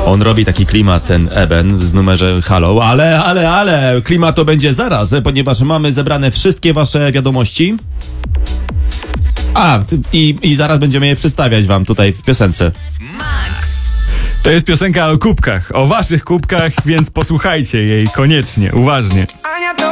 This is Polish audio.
On robi taki klimat, ten Eben w numerze Halo, ale klimat to będzie zaraz, ponieważ mamy zebrane wszystkie wasze wiadomości. I zaraz będziemy je przedstawiać wam tutaj w piosence. To jest piosenka o kubkach, o waszych kubkach, więc posłuchajcie jej koniecznie, uważnie.